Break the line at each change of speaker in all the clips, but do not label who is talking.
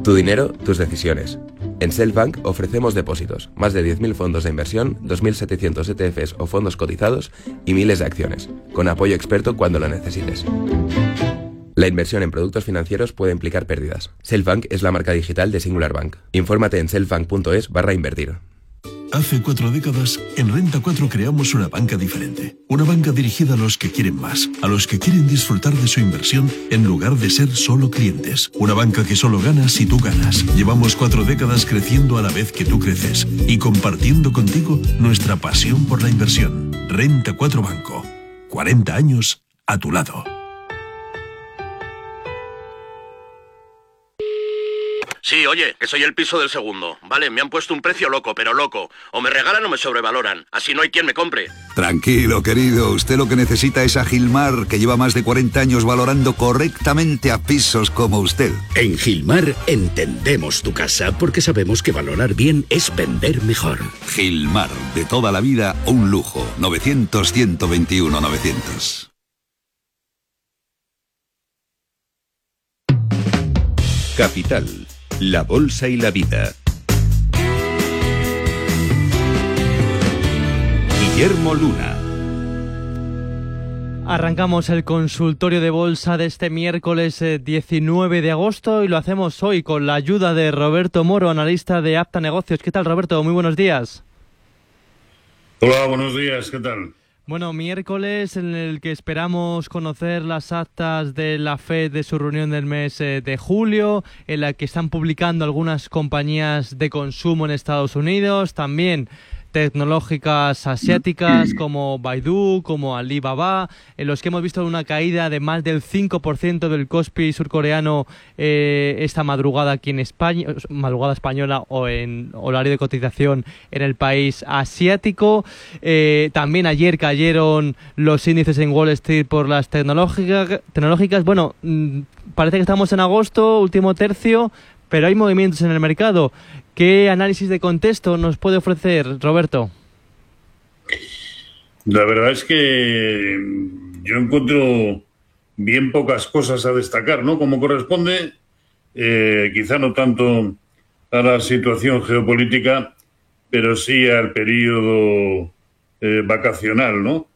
Tu dinero, tus decisiones. En Selfbank ofrecemos depósitos, más de 10.000 fondos de inversión, 2.700 ETFs o fondos cotizados y miles de acciones, con apoyo experto cuando lo necesites. La inversión en productos financieros puede implicar pérdidas. Selfbank es la marca digital de Singular Bank. Infórmate en selfbank.es/invertir.
Hace 4 décadas, en Renta 4 creamos una banca diferente. Una banca dirigida a los que quieren más, a los que quieren disfrutar de su inversión en lugar de ser solo clientes. Una banca que solo gana si tú ganas. Llevamos 4 décadas creciendo a la vez que tú creces y compartiendo contigo nuestra pasión por la inversión. Renta 4 Banco. 40 años a tu lado.
Sí, oye, que soy el piso del segundo. Vale, me han puesto un precio loco, pero loco. O me regalan o me sobrevaloran. Así no hay quien me compre.
Tranquilo, querido. Usted lo que necesita es a Gilmar, que lleva más de 40 años valorando correctamente a pisos como usted.
En Gilmar entendemos tu casa porque sabemos que valorar bien es vender mejor.
Gilmar, de toda la vida, un lujo. 900-121-900.
Capital, la bolsa y la vida. Guillermo Luna.
Arrancamos el consultorio de bolsa de este miércoles 19 de agosto y lo hacemos hoy con la ayuda de Roberto Moro, analista de Apta Negocios. ¿Qué tal, Roberto? Muy buenos días.
Hola, buenos días. ¿Qué tal?
Bueno, miércoles en el que esperamos conocer las actas de la FED de su reunión del mes de julio, en la que están publicando algunas compañías de consumo en Estados Unidos, también tecnológicas asiáticas como Baidu, como Alibaba, en los que hemos visto una caída de más del 5% del Kospi surcoreano esta madrugada aquí en España, madrugada española o en horario de cotización en el país asiático. También ayer cayeron los índices en Wall Street por las tecnológicas. Bueno, parece que estamos en agosto, último tercio, pero hay movimientos en el mercado. ¿Qué análisis de contexto nos puede ofrecer, Roberto?
La verdad es que yo encuentro bien pocas cosas a destacar, ¿no? Como corresponde, quizá no tanto a la situación geopolítica, pero sí al periodo vacacional, ¿no?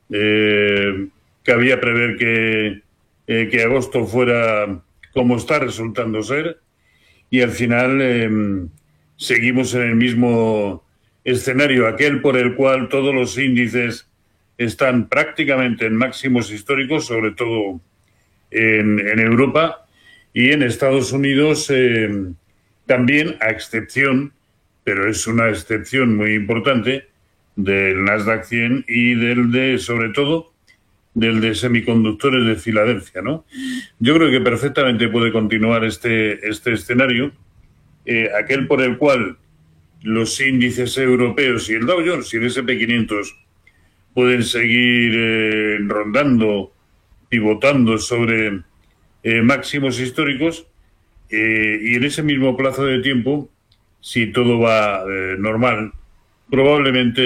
Cabía prever que agosto fuera como está resultando ser, y al final seguimos en el mismo escenario, aquel por el cual todos los índices están prácticamente en máximos históricos, sobre todo en Europa, y en Estados Unidos también, a excepción, pero es una excepción muy importante, del Nasdaq 100 y sobre todo, del de semiconductores de Filadelfia, ¿no? Yo creo que perfectamente puede continuar este escenario, aquel por el cual los índices europeos y el Dow Jones y el S&P 500 pueden seguir rondando, pivotando sobre máximos históricos, y en ese mismo plazo de tiempo, si todo va normal, probablemente